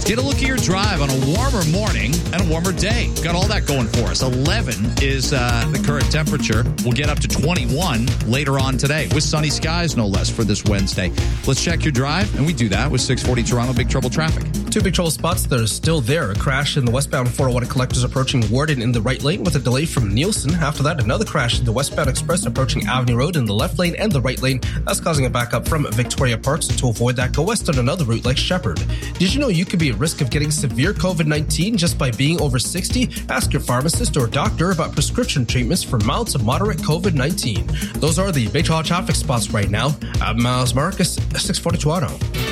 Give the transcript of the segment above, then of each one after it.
Get a look at your drive on a warmer morning and a warmer day. Got all that going for us. 11 is the current temperature. We'll get up to 21 later on today with sunny skies, no less, for this Wednesday. Let's check your drive, and we do that with 640 Toronto Big Trouble traffic. Two big trouble spots that are still there. A crash in the westbound 401 collectors approaching Warden in the right lane with a delay from Nielsen. After that, another crash in the westbound express approaching Avenue Road in the left lane and the right lane. That's causing a backup from Victoria Park. So to avoid that, go west on another route like Shepherd. Did you know you could be at risk of getting severe COVID-19 just by being over 60? Ask your pharmacist or doctor about prescription treatments for mild to moderate COVID-19. Those are the big trouble traffic spots right now. I'm Miles Marcus, 640 Toronto.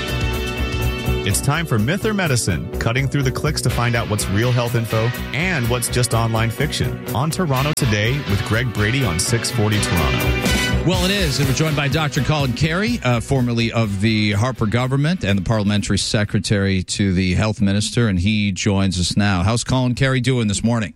It's time for Myth or Medicine, cutting through the clicks to find out what's real health info and what's just online fiction. On Toronto Today with Greg Brady on 640 Toronto. Well, it is. And we're joined by Dr. Colin Carey, formerly of the Harper government and the parliamentary secretary to the health minister, and he joins us now. How's Colin Carey doing this morning?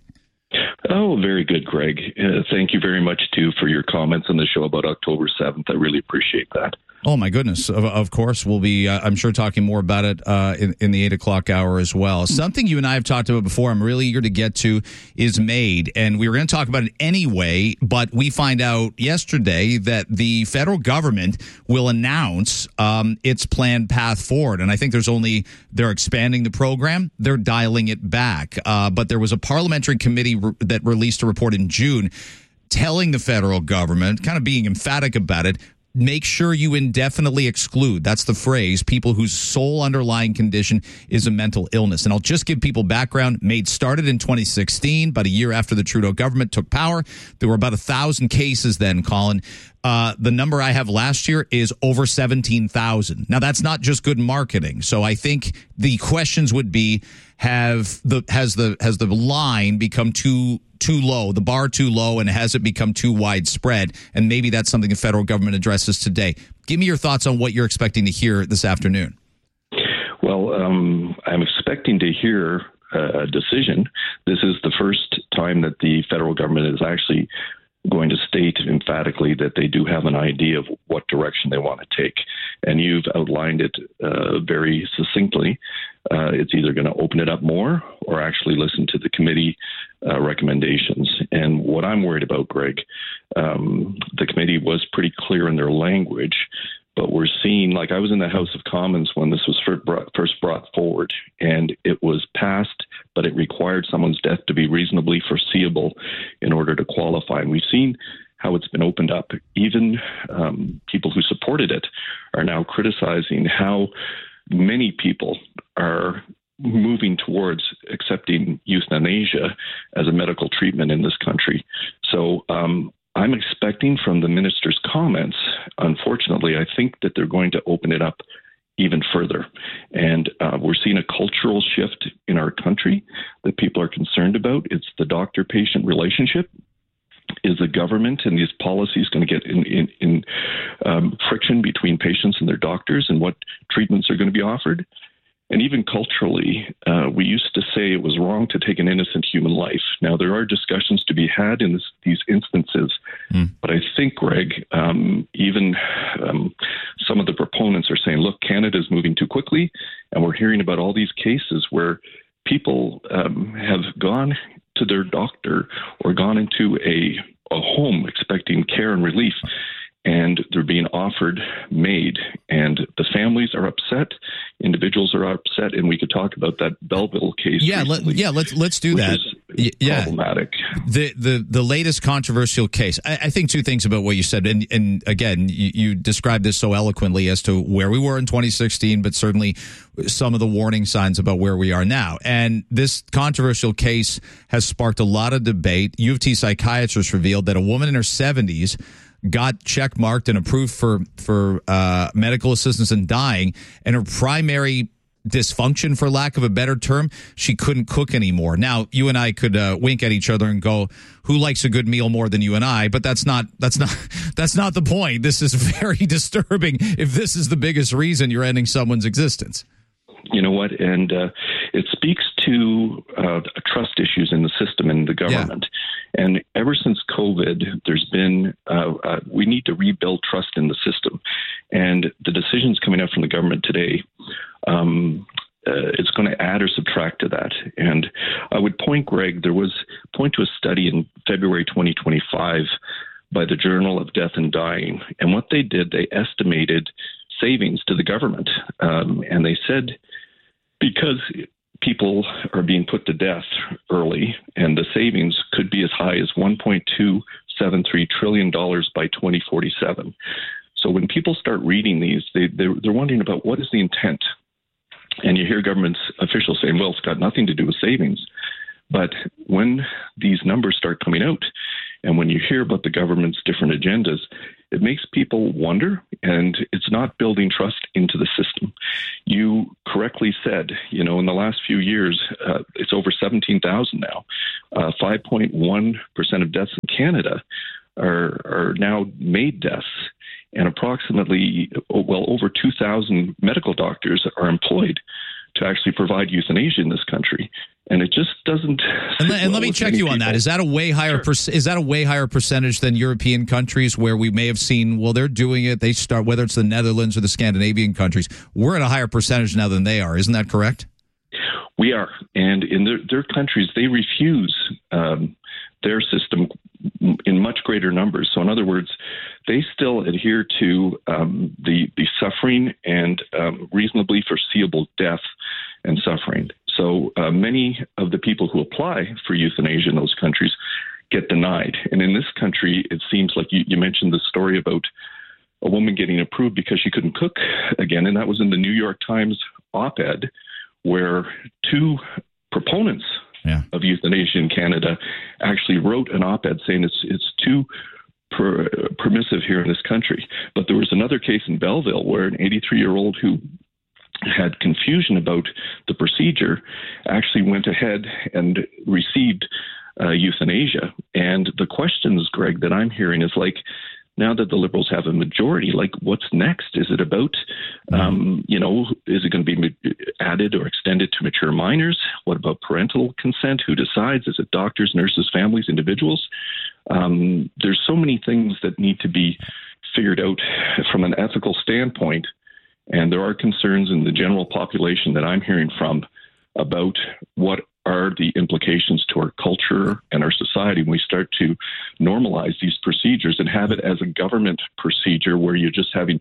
Oh, very good, Greg. Thank you very much, too, for your comments on the show about October 7th. I really appreciate that. Oh, my goodness. Of course, we'll be, I'm sure, talking more about it in the 8 o'clock hour as well. Something you and I have talked about before, I'm really eager to get to, is MAID. And we were going to talk about it anyway, but we find out yesterday that the federal government will announce its planned path forward. And I think they're expanding the program. They're dialing it back. But there was a parliamentary committee that released a report in June telling the federal government, kind of being emphatic about it, make sure you indefinitely exclude, that's the phrase, people whose sole underlying condition is a mental illness. And I'll just give people background. MAID started in 2016, about a year after the Trudeau government took power. There were about 1,000 cases then, Colin. The number I have last year is over 17,000. Now, that's not just good marketing. So I think the questions would be, has the line become too low, the bar too low, and has it become too widespread? And maybe that's something the federal government addresses today. Give me your thoughts on what you're expecting to hear this afternoon. Well, I'm expecting to hear a decision. This is the first time that the federal government is actually going to state emphatically that they do have an idea of what direction they want to take. And you've outlined it very succinctly. It's either going to open it up more or actually listen to the committee recommendations. And what I'm worried about, Greg, the committee was pretty clear in their language, but we're seeing, like I was in the House of Commons when this was first brought forward, and it was passed, but it required someone's death to be reasonably foreseeable in order to qualify. And we've seen how it's been opened up. Even people who supported it are now criticizing how many people are moving towards accepting euthanasia as a medical treatment in this country. So I'm expecting from the minister's comments, unfortunately, I think that they're going to open it up even further. And we're seeing a cultural shift in our country that people are concerned about. It's the doctor-patient relationship. Is the government and these policies going to get in friction between patients and their doctors and what treatments are going to be offered? And even culturally, we used to say it was wrong to take an innocent human life. Now, there are discussions to be had in these instances, but I think, Greg, even some of the proponents are saying, look, Canada's moving too quickly, and we're hearing about all these cases where people have gone to their doctor or gone into a home expecting care and relief, and they're being offered MAID, and the families are upset, individuals are upset, and we could talk about that Belleville case. Let's do that. Problematic. The latest controversial case. I think two things about what you said, and again, you described this so eloquently as to where we were in 2016, but certainly some of the warning signs about where we are now. And this controversial case has sparked a lot of debate. U of T psychiatrists revealed that a woman in her 70s got check-marked and approved for medical assistance in dying, and her primary dysfunction, for lack of a better term, she couldn't cook anymore. Now, you and I could wink at each other and go, who likes a good meal more than you and I? But that's not the point. This is very disturbing if this is the biggest reason you're ending someone's existence. You know what? And it speaks to trust issues in the system and the government. Yeah. And ever since COVID, there's been, we need to rebuild trust in the system. And the decisions coming out from the government today it's going to add or subtract to that. And I would point, Greg, to a study in February 2025 by the Journal of Death and Dying. And what they did, they estimated savings to the government. And they said, because people are being put to death early, and the savings could be as high as $1.273 trillion by 2047. So when people start reading these, they're wondering about what is the intent. And you hear government officials saying, well, it's got nothing to do with savings. But when these numbers start coming out, and when you hear about the government's different agendas, it makes people wonder, and it's not building trust into the system. You correctly said, in the last few years, it's over 17,000 now. 5.1% of deaths in Canada are now made deaths, and approximately, over 2,000 medical doctors are employed to actually provide euthanasia in this country, and it just doesn't. And let me check you on that. Is that a way higher? Sure. Is that a way higher percentage than European countries where we may have seen? Well, they're doing it. They start, whether it's the Netherlands or the Scandinavian countries. We're at a higher percentage now than they are. Isn't that correct? We are, and in their countries, they refuse their system in much greater numbers. So, in other words, they still adhere to the suffering and reasonably foreseeable death and suffering. So many of the people who apply for euthanasia in those countries get denied. And in this country, it seems like you mentioned the story about a woman getting approved because she couldn't cook again. And that was in the New York Times op-ed, where two proponents of euthanasia in Canada actually wrote an op-ed saying it's too permissive here in this country. But there was another case in Belleville where an 83-year-old who had confusion about the procedure actually went ahead and received euthanasia. And the questions, Greg, that I'm hearing is like, now that the Liberals have a majority, like, what's next? Is it about, is it going to be added or extended to mature minors? What about parental consent? Who decides? Is it doctors, nurses, families, individuals? There's so many things that need to be figured out from an ethical standpoint. And there are concerns in the general population that I'm hearing from about what are the implications to our culture and our society when we start to normalize these procedures and have it as a government procedure where you're just having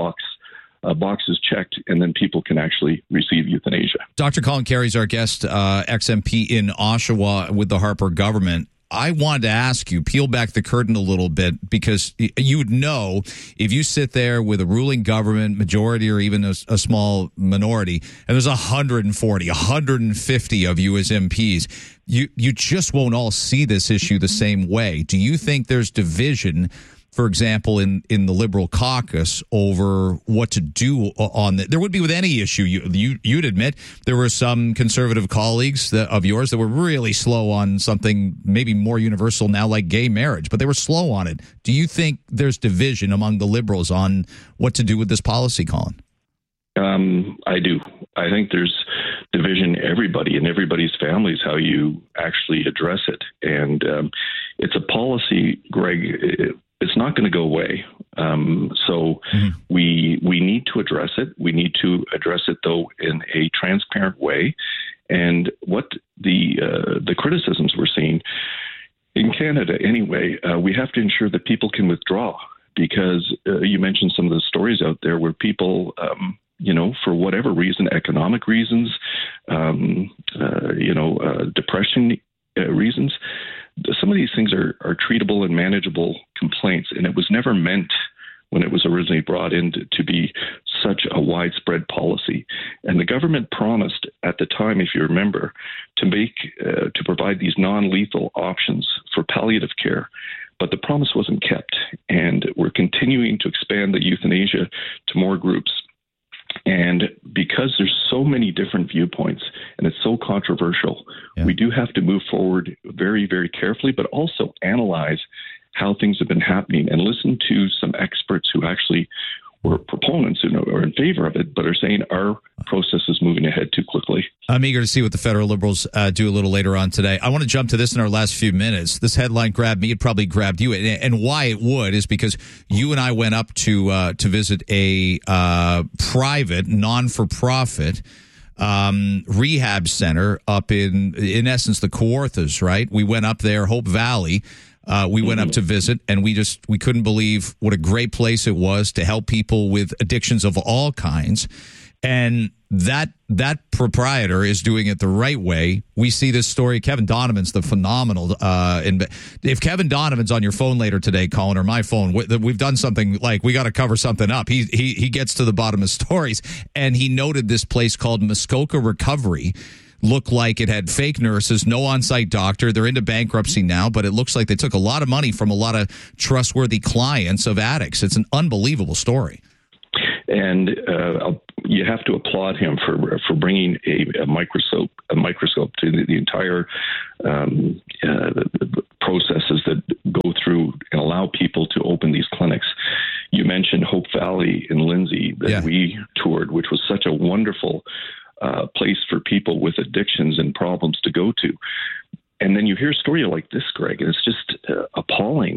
boxes checked, and then people can actually receive euthanasia. Dr. Colin Carey is our guest, ex-MP in Oshawa with the Harper government. I wanted to ask you, peel back the curtain a little bit, because you would know if you sit there with a ruling government majority or even a small minority, and there's 140, 150 of you as MPs, you just won't all see this issue the same way. Do you think there's division, for example, in the Liberal caucus over what to do on that? There would be with any issue. You'd admit there were some conservative colleagues of yours that were really slow on something maybe more universal now, like gay marriage, but they were slow on it. Do you think there's division among the Liberals on what to do with this policy, Colin? I do. I think there's division everybody and everybody's families, how you actually address it. And it's a policy, Greg, it's not going to go away. We need to address it. We need to address it, though, in a transparent way. And what the criticisms we're seeing in Canada, anyway, we have to ensure that people can withdraw, because you mentioned some of the stories out there where people, for whatever reason, economic reasons, depression reasons, some of these things are treatable and manageable complaints, and it was never meant when it was originally brought in to be such a widespread policy. And the government promised at the time, if you remember, to provide these non-lethal options for palliative care, but the promise wasn't kept, and we're continuing to expand the euthanasia to more groups. And because there's so many different viewpoints and it's so controversial, we do have to move forward very, very carefully, but also analyze how things have been happening and listen to some experts who actually were proponents who are in favor of it, but are saying our process is moving ahead too quickly. I'm eager to see what the federal Liberals do a little later on today. I want to jump to this in our last few minutes. This headline grabbed me. It probably grabbed you. And why it would is because you and I went up to visit a private, non-for-profit rehab center up in essence, the Kawarthas, right? We went up there, Hope Valley. We went up to visit, and we couldn't believe what a great place it was to help people with addictions of all kinds. And that proprietor is doing it the right way. We see this story. Kevin Donovan's the phenomenal. If Kevin Donovan's on your phone later today, Colin, or my phone, we've done something like we got to cover something up. He gets to the bottom of stories, and he noted this place called Muskoka Recovery. Looked like it had fake nurses, no on-site doctor. They're into bankruptcy now, but it looks like they took a lot of money from a lot of trustworthy clients of addicts. It's an unbelievable story. And you have to applaud him for bringing a microscope to the entire processes that go through and allow people to open these clinics. You mentioned Hope Valley in Lindsay that we toured, which was such a wonderful place for people with addictions and problems to go to. And then you hear a story like this, Greg, and it's just appalling.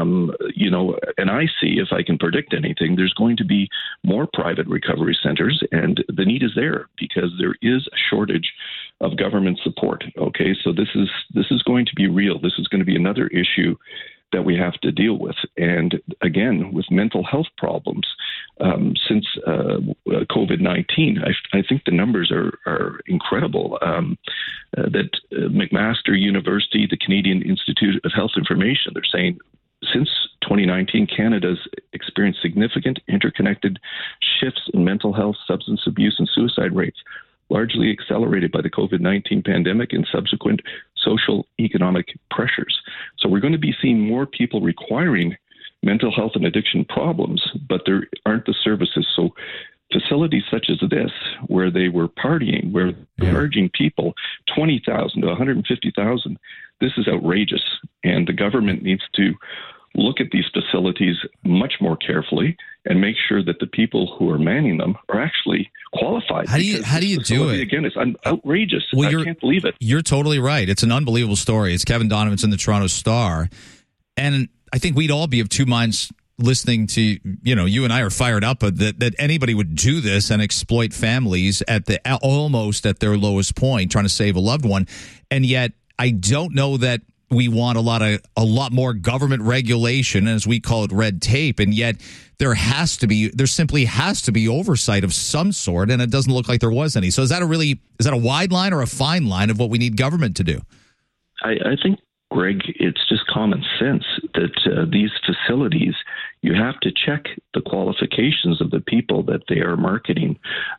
And I see, if I can predict anything, there's going to be more private recovery centers, and the need is there because there is a shortage of government support. Okay, so this is going to be real. This is going to be another issue that we have to deal with. And again, with mental health problems, since COVID-19, I think the numbers are incredible. That McMaster University, the Canadian Institute of Health Information, they're saying since 2019, Canada's experienced significant interconnected shifts in mental health, substance abuse, and suicide rates, largely accelerated by the COVID-19 pandemic and subsequent social economic pressures. So we're going to be seeing more people requiring mental health and addiction problems, but there aren't the services. So facilities such as this, where they were partying, where they're charging people $20,000 to $150,000, this is outrageous. And the government needs to look at these facilities much more carefully and make sure that the people who are manning them are actually qualified. How do you do it? Again, it's outrageous. I can't believe it. You're totally right. It's an unbelievable story. It's Kevin Donovan's in the Toronto Star. And I think we'd all be of two minds listening to, you and I are fired up that anybody would do this and exploit families almost at their lowest point, trying to save a loved one. And yet I don't know that we want a lot more government regulation, as we call it, red tape, and yet there simply has to be oversight of some sort, and it doesn't look like there was any. So is that a wide line or a fine line of what we need government to do? I think, Greg, it's just common sense that these facilities, you have to check the qualifications of the people that they are marketing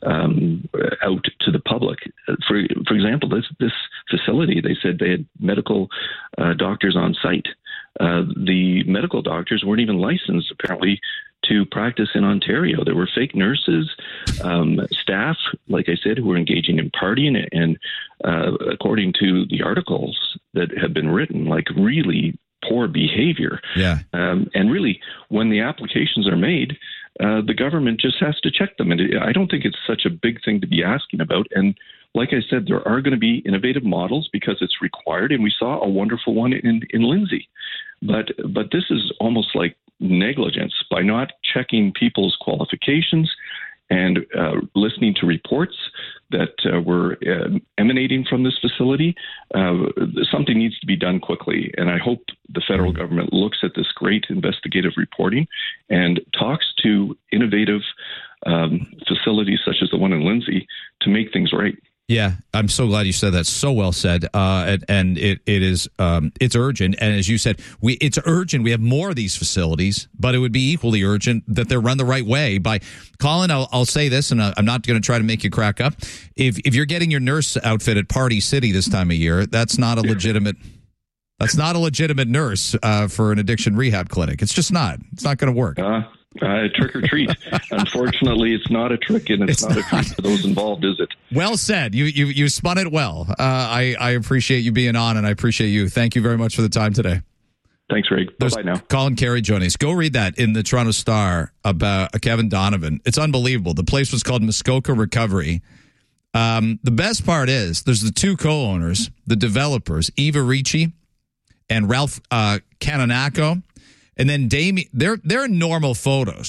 out to the public. For example, this facility, they said they had medical doctors on site. The medical doctors weren't even licensed, apparently, to practice in Ontario. There were fake nurses, staff, like I said, who were engaging in partying, and according to the articles that have been written, like really poor behavior. Yeah. And really, when the applications are made, the government just has to check them. And I don't think it's such a big thing to be asking about. And like I said, there are going to be innovative models because it's required. And we saw a wonderful one in Lindsay. But this is almost like negligence by not checking people's qualifications and listening to reports that were emanating from this facility. Something needs to be done quickly, and I hope the federal government looks at this great investigative reporting and talks to innovative facilities such as the one in Lindsay to make things right. Yeah, I'm so glad you said that. So well said. And it is it's urgent. And as you said, it's urgent. We have more of these facilities, but it would be equally urgent that they're run the right way. By Colin, I'll say this, and I'm not going to try to make you crack up. If you're getting your nurse outfit at Party City this time of year, that's not a legitimate. That's not a legitimate nurse for an addiction rehab clinic. It's just not. It's not going to work. Trick or treat. Unfortunately, it's not a trick, and it's not a treat for those involved, is it? Well said. You spun it well. I appreciate you being on, and I appreciate you. Thank you very much for the time today. Thanks, Greg. Bye-bye now. Colin Carey joining us. Go read that in the Toronto Star about Kevin Donovan. It's unbelievable. The place was called Muskoka Recovery. The best part is there's the two co-owners, the developers, Eva Ricci and Ralph Cananaco. And then Damien, they're normal photos.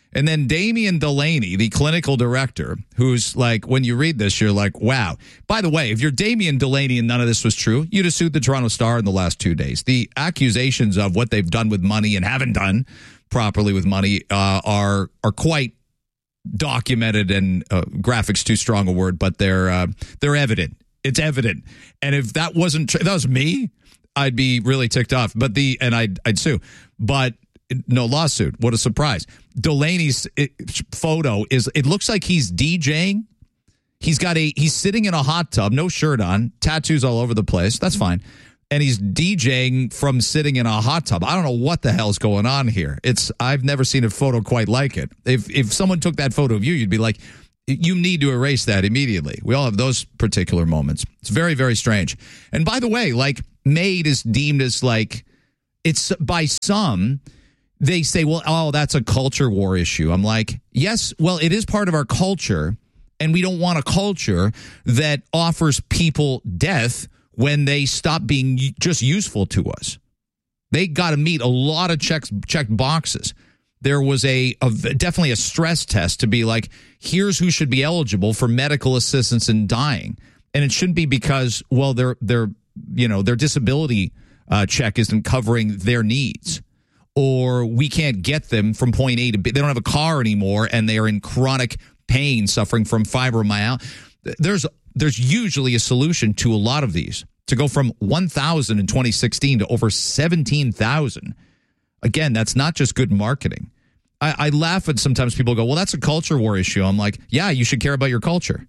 And then Damian Delaney, the clinical director, who's like, when you read this, you're like, wow. By the way, if you're Damian Delaney and none of this was true, you'd have sued the Toronto Star in the last 2 days. The accusations of what they've done with money and haven't done properly with money are quite documented, and graphics too strong a word, but they're evident. It's evident. And if that wasn't true, that was me, I'd be really ticked off. And I'd sue. But no lawsuit. What a surprise. Delaney's photo it looks like he's DJing. He's sitting in a hot tub, no shirt on, tattoos all over the place. That's fine. And he's DJing from sitting in a hot tub. I don't know what the hell's going on here. I've never seen a photo quite like it. If someone took that photo of you, you'd be like, you need to erase that immediately. We all have those particular moments. It's very, very strange. And by the way, like, MAID is deemed as like, it's by some, they say, well, oh, that's a culture war issue. I'm like, yes, well, it is part of our culture, and we don't want a culture that offers people death when they stop being just useful to us. They got to meet a lot of checked boxes. There was definitely a stress test to be like, here's who should be eligible for medical assistance in dying. And it shouldn't be because, well, their disability check isn't covering their needs, or we can't get them from point A to B. They don't have a car anymore, and they are in chronic pain, suffering from fibromyalgia. There's usually a solution to a lot of these. To go from 1,000 in 2016 to over 17,000, again, that's not just good marketing. I laugh at sometimes people go, well, that's a culture war issue. I'm like, yeah, you should care about your culture.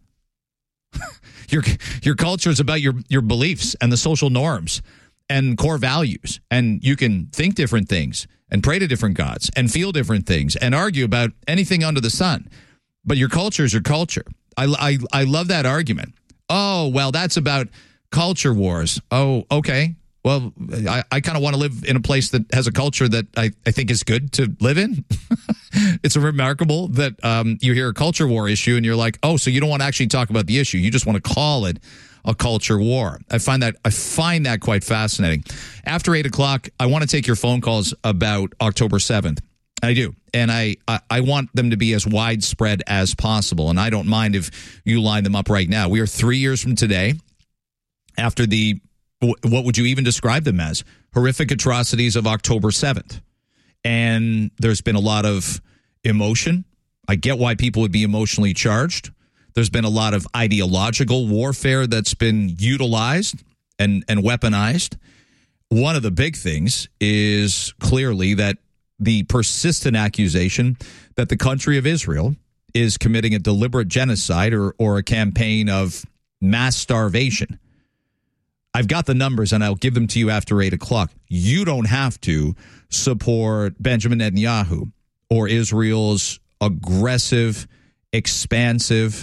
Your culture is about your beliefs and the social norms and core values. And you can think different things and pray to different gods and feel different things and argue about anything under the sun. But your culture is your culture. I love that argument. Oh, well, that's about culture wars. Oh, okay. Well, I kind of want to live in a place that has a culture that I think is good to live in. It's remarkable that you hear a culture war issue and you're like, oh, so you don't want to actually talk about the issue. You just want to call it a culture war. I find that quite fascinating. After 8 o'clock, I want to take your phone calls about October 7th. I do. And I want them to be as widespread as possible. And I don't mind if you line them up right now. We are 3 years from today after what would you even describe them as? Horrific atrocities of October 7th. And there's been a lot of emotion. I get why people would be emotionally charged. There's been a lot of ideological warfare that's been utilized and weaponized. One of the big things is clearly that the persistent accusation that the country of Israel is committing a deliberate genocide or a campaign of mass starvation. I've got the numbers, and I'll give them to you after 8 o'clock. You don't have to support Benjamin Netanyahu or Israel's aggressive, expansive,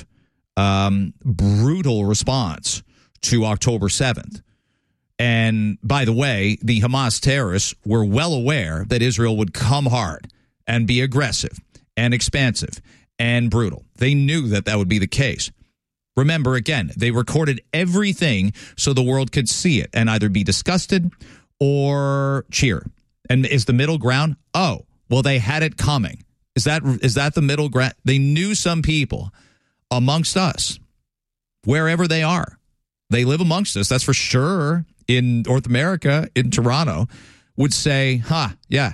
brutal response to October 7th. And by the way, the Hamas terrorists were well aware that Israel would come hard and be aggressive and expansive and brutal. They knew that would be the case. Remember, again, they recorded everything so the world could see it and either be disgusted or cheer. And is the middle ground? Oh, well, they had it coming. Is that the middle ground? They knew some people amongst us, wherever they are. They live amongst us, that's for sure, in North America, in Toronto, would say, yeah,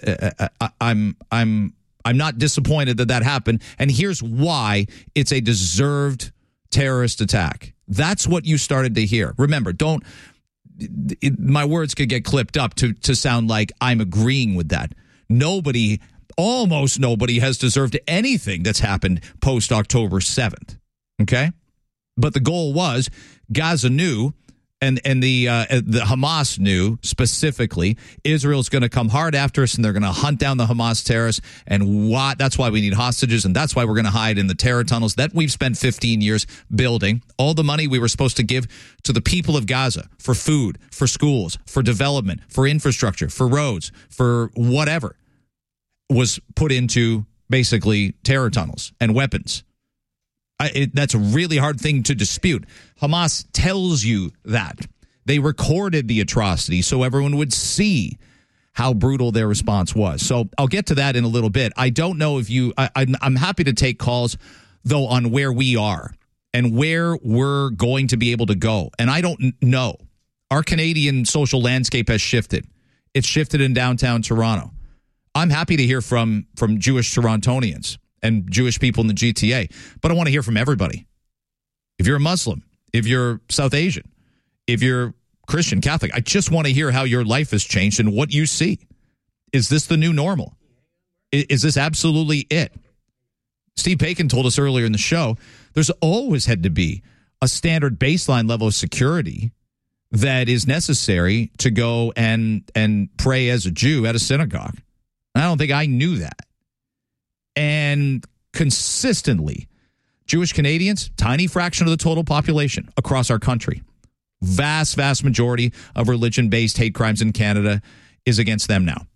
I'm not disappointed that happened. And here's why it's a deserved terrorist attack. That's what you started to hear. Remember, my words could get clipped up to sound like I'm agreeing with that. Almost nobody has deserved anything that's happened post October 7th. Okay? But the goal was Gaza knew, and the Hamas knew specifically, Israel's going to come hard after us, and they're going to hunt down the Hamas terrorists. And that's why we need hostages, and that's why we're going to hide in the terror tunnels that we've spent 15 years building. All the money we were supposed to give to the people of Gaza for food, for schools, for development, for infrastructure, for roads, for whatever, was put into basically terror tunnels and weapons. That's a really hard thing to dispute. Hamas tells you that. They recorded the atrocity so everyone would see how brutal their response was. So I'll get to that in a little bit. I don't know if I'm happy to take calls, though, on where we are and where we're going to be able to go. And I don't know. Our Canadian social landscape has shifted. It's shifted in downtown Toronto. I'm happy to hear from Jewish Torontonians and Jewish people in the GTA, but I want to hear from everybody. If you're a Muslim, if you're South Asian, if you're Christian, Catholic, I just want to hear how your life has changed and what you see. Is this the new normal? Is this absolutely it? Steve Bacon told us earlier in the show, there's always had to be a standard baseline level of security that is necessary to go and pray as a Jew at a synagogue. I don't think I knew that. And consistently, Jewish Canadians, tiny fraction of the total population across our country. Vast majority of religion-based hate crimes in Canada is against them now.